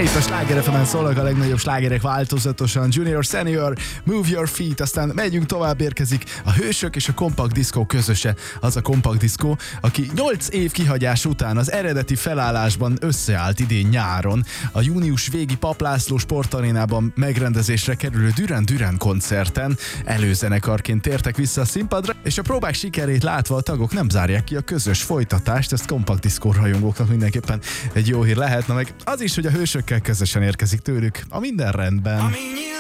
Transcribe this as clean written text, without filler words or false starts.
Itt a Sláger FM-en szólnak a legnagyobb slágerek változatosan. Junior, Senior, Move Your Feet, aztán megyünk tovább, érkezik a Hősök és a Kompakt Diszkó közöse. Az a Kompakt Diszkó, aki 8 év kihagyás után az eredeti felállásban összeállt idén nyáron. A június végi Pap László sportarénában megrendezésre kerülő Duran Duran koncerten előzenekarként tértek vissza a színpadra, és a próbák sikerét látva a tagok nem zárják ki a közös folytatást. Ezt Kompakt Diszkó rajongóknak mindenképpen egy jó hír lehetne, meg az is, hogy a Hősökkel közösen érkezik tőlük a Minden rendben.